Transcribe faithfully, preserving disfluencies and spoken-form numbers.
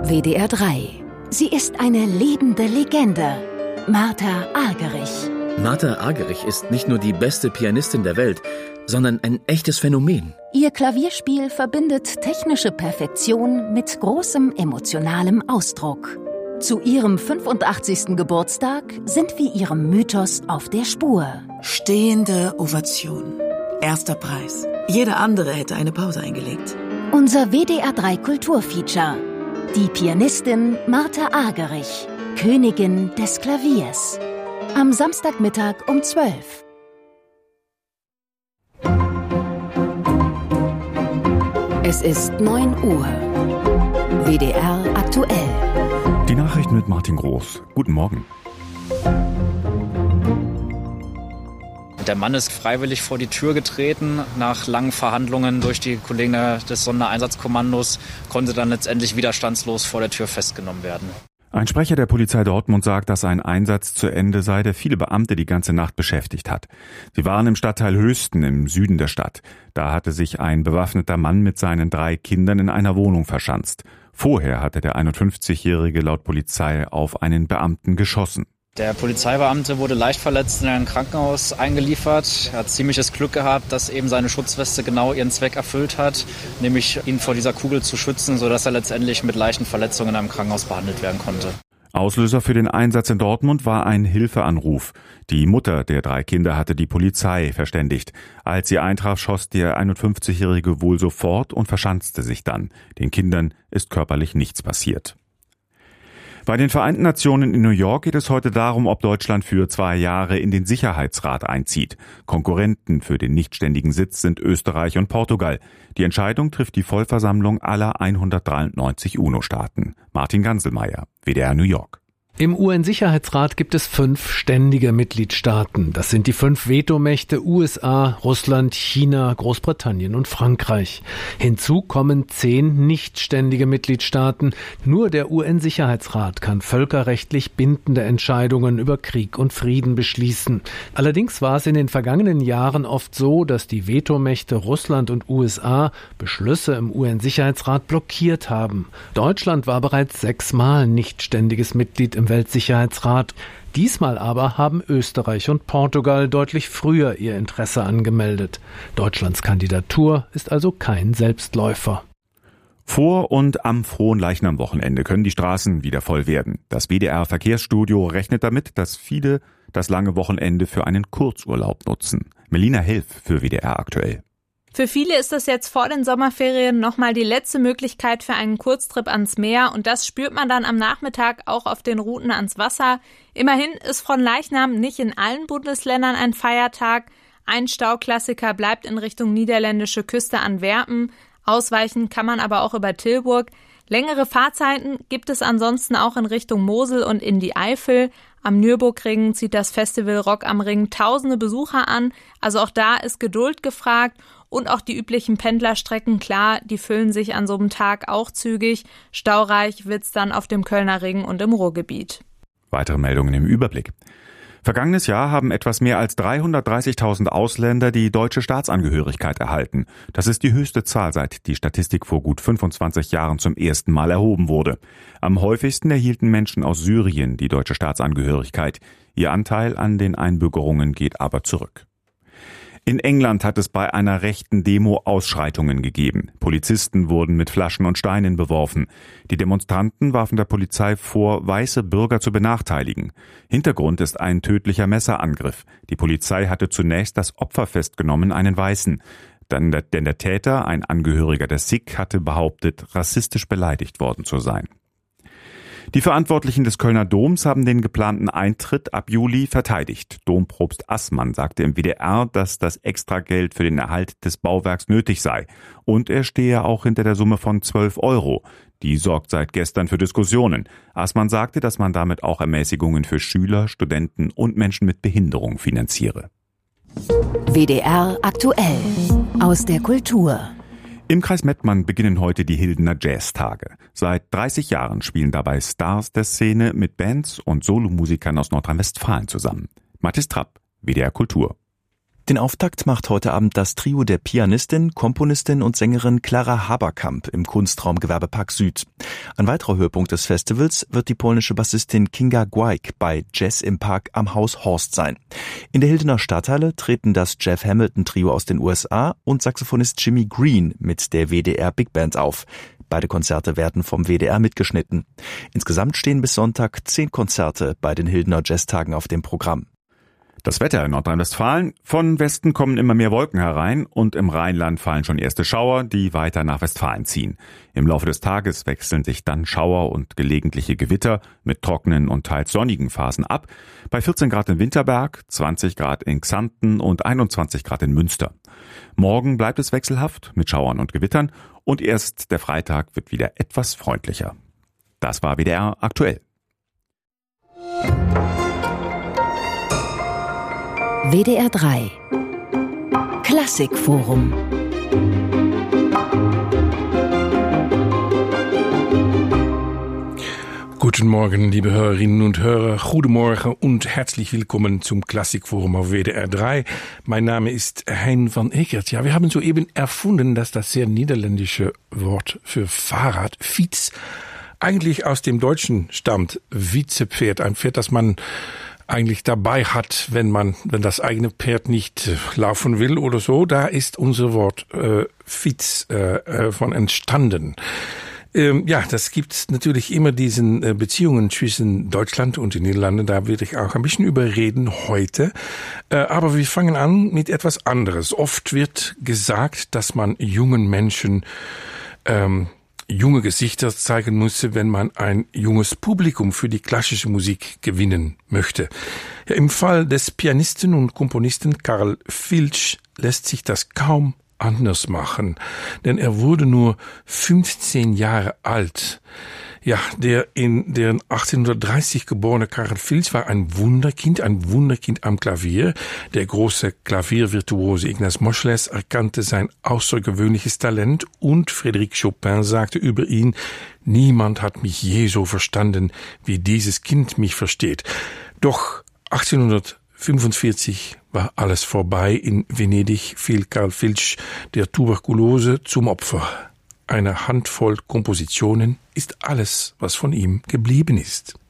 W D R drei. Sie ist eine lebende Legende. Martha Argerich. Martha Argerich ist nicht nur die beste Pianistin der Welt, sondern ein echtes Phänomen. Ihr Klavierspiel verbindet technische Perfektion mit großem emotionalem Ausdruck. Zu ihrem fünfundachtzigsten Geburtstag sind wir ihrem Mythos auf der Spur. Stehende Ovation. Erster Preis. Jeder andere hätte eine Pause eingelegt. Unser W D R drei Kulturfeature. Die Pianistin Martha Argerich, Königin des Klaviers. Am Samstagmittag um zwölf. Es ist neun Uhr. W D R aktuell. Die Nachrichten mit Martin Groß. Guten Morgen. Der Mann ist freiwillig vor die Tür getreten. Nach langen Verhandlungen durch die Kollegen des Sondereinsatzkommandos konnte dann letztendlich widerstandslos vor der Tür festgenommen werden. Ein Sprecher der Polizei Dortmund sagt, dass ein Einsatz zu Ende sei, der viele Beamte die ganze Nacht beschäftigt hat. Sie waren im Stadtteil Höchsten im Süden der Stadt. Da hatte sich ein bewaffneter Mann mit seinen drei Kindern in einer Wohnung verschanzt. Vorher hatte der einundfünfzigjährige laut Polizei auf einen Beamten geschossen. Der Polizeibeamte wurde leicht verletzt in ein Krankenhaus eingeliefert. Er hat ziemliches Glück gehabt, dass eben seine Schutzweste genau ihren Zweck erfüllt hat, nämlich ihn vor dieser Kugel zu schützen, sodass er letztendlich mit leichten Verletzungen in einem Krankenhaus behandelt werden konnte. Auslöser für den Einsatz in Dortmund war ein Hilfeanruf. Die Mutter der drei Kinder hatte die Polizei verständigt. Als sie eintraf, schoss der einundfünfzigjährige wohl sofort und verschanzte sich dann. Den Kindern ist körperlich nichts passiert. Bei den Vereinten Nationen in New York geht es heute darum, ob Deutschland für zwei Jahre in den Sicherheitsrat einzieht. Konkurrenten für den nichtständigen Sitz sind Österreich und Portugal. Die Entscheidung trifft die Vollversammlung aller hundertdreiundneunzig UNO-Staaten. Martin Ganselmeier, W D R New York. Im U N-Sicherheitsrat gibt es fünf ständige Mitgliedstaaten. Das sind die fünf Vetomächte U S A, Russland, China, Großbritannien und Frankreich. Hinzu kommen zehn nichtständige Mitgliedstaaten. Nur der U N-Sicherheitsrat kann völkerrechtlich bindende Entscheidungen über Krieg und Frieden beschließen. Allerdings war es in den vergangenen Jahren oft so, dass die Vetomächte Russland und U S A Beschlüsse im U N-Sicherheitsrat blockiert haben. Deutschland war bereits sechsmal nichtständiges Mitglied im Weltsicherheitsrat. Diesmal aber haben Österreich und Portugal deutlich früher ihr Interesse angemeldet. Deutschlands Kandidatur ist also kein Selbstläufer. Vor und am Fronleichnam-Wochenende können die Straßen wieder voll werden. Das W D R-Verkehrsstudio rechnet damit, dass viele das lange Wochenende für einen Kurzurlaub nutzen. Melina Helf für W D R aktuell. Für viele ist das jetzt vor den Sommerferien nochmal die letzte Möglichkeit für einen Kurztrip ans Meer und das spürt man dann am Nachmittag auch auf den Routen ans Wasser. Immerhin ist Fronleichnam nicht in allen Bundesländern ein Feiertag. Ein Stauklassiker bleibt in Richtung niederländische Küste Antwerpen. Ausweichen kann man aber auch über Tilburg. Längere Fahrzeiten gibt es ansonsten auch in Richtung Mosel und in die Eifel. Am Nürburgring zieht das Festival Rock am Ring tausende Besucher an. Also auch da ist Geduld gefragt. Und auch die üblichen Pendlerstrecken, klar, die füllen sich an so einem Tag auch zügig. Staureich wird's dann auf dem Kölner Ring und im Ruhrgebiet. Weitere Meldungen im Überblick. Vergangenes Jahr haben etwas mehr als dreihundertdreißigtausend Ausländer die deutsche Staatsangehörigkeit erhalten. Das ist die höchste Zahl, seit die Statistik vor gut fünfundzwanzig Jahren zum ersten Mal erhoben wurde. Am häufigsten erhielten Menschen aus Syrien die deutsche Staatsangehörigkeit. Ihr Anteil an den Einbürgerungen geht aber zurück. In England hat es bei einer rechten Demo Ausschreitungen gegeben. Polizisten wurden mit Flaschen und Steinen beworfen. Die Demonstranten warfen der Polizei vor, weiße Bürger zu benachteiligen. Hintergrund ist ein tödlicher Messerangriff. Die Polizei hatte zunächst das Opfer festgenommen, einen Weißen. Dann der, denn der Täter, ein Angehöriger der Sikh, hatte behauptet, rassistisch beleidigt worden zu sein. Die Verantwortlichen des Kölner Doms haben den geplanten Eintritt ab Juli verteidigt. Dompropst Assmann sagte im W D R, dass das Extrageld für den Erhalt des Bauwerks nötig sei. Und er stehe auch hinter der Summe von zwölf Euro. Die sorgt seit gestern für Diskussionen. Assmann sagte, dass man damit auch Ermäßigungen für Schüler, Studenten und Menschen mit Behinderung finanziere. W D R aktuell aus der Kultur. Im Kreis Mettmann beginnen heute die Hildener Jazztage. Seit dreißig Jahren spielen dabei Stars der Szene mit Bands und Solomusikern aus Nordrhein-Westfalen zusammen. Mathis Trapp, W D R Kultur. Den Auftakt macht heute Abend das Trio der Pianistin, Komponistin und Sängerin Klara Haberkamp im Kunstraum Gewerbepark Süd. Ein weiterer Höhepunkt des Festivals wird die polnische Bassistin Kinga Gwaik bei Jazz im Park am Haus Horst sein. In der Hildener Stadthalle treten das Jeff Hamilton Trio aus den U S A und Saxophonist Jimmy Green mit der W D R Big Band auf. Beide Konzerte werden vom W D R mitgeschnitten. Insgesamt stehen bis Sonntag zehn Konzerte bei den Hildener Jazztagen auf dem Programm. Das Wetter in Nordrhein-Westfalen. Von Westen kommen immer mehr Wolken herein und im Rheinland fallen schon erste Schauer, die weiter nach Westfalen ziehen. Im Laufe des Tages wechseln sich dann Schauer und gelegentliche Gewitter mit trockenen und teils sonnigen Phasen ab. Bei vierzehn Grad in Winterberg, zwanzig Grad in Xanten und einundzwanzig Grad in Münster. Morgen bleibt es wechselhaft mit Schauern und Gewittern und erst der Freitag wird wieder etwas freundlicher. Das war W D R aktuell. W D R drei Klassikforum. Guten Morgen, liebe Hörerinnen und Hörer. Guten Morgen und herzlich willkommen zum Klassikforum auf W D R drei. Mein Name ist Hein van Ekert. Ja, wir haben soeben erfunden, dass das sehr niederländische Wort für Fahrrad, Fiets, eigentlich aus dem Deutschen stammt. Vizepferd, ein Pferd, das man eigentlich dabei hat, wenn man, wenn das eigene Pferd nicht äh, laufen will oder so. Da ist unser Wort äh, Fiets äh, von entstanden. Ähm, ja, das gibt natürlich immer diesen äh, Beziehungen zwischen Deutschland und den Niederlanden. Da will ich auch ein bisschen überreden heute. Äh, aber wir fangen an mit etwas anderes. Oft wird gesagt, dass man jungen Menschen ähm, junge Gesichter zeigen musste, wenn man ein junges Publikum für die klassische Musik gewinnen möchte. Ja, im Fall des Pianisten und Komponisten Karl Filch lässt sich das kaum anders machen, denn er wurde nur fünfzehn Jahre alt. Ja, der in der achtzehnhundertdreißig geborene Karl Filch war ein Wunderkind, ein Wunderkind am Klavier. Der große Klaviervirtuose Ignaz Moscheles erkannte sein außergewöhnliches Talent und Frédéric Chopin sagte über ihn: Niemand hat mich je so verstanden, wie dieses Kind mich versteht. Doch achtzehnhundertfünfundvierzig war alles vorbei. In Venedig fiel Karl Filch der Tuberkulose zum Opfer. Eine Handvoll Kompositionen ist alles, was von ihm geblieben ist.